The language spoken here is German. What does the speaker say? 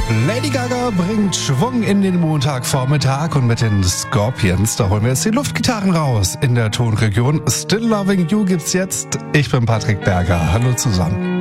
Lady Gaga bringt Schwung in den Montagvormittag und mit den Scorpions, da holen wir jetzt die Luftgitarren raus in der Tonregion. Still Loving You gibt's jetzt. Ich bin Patrick Berger. Hallo zusammen.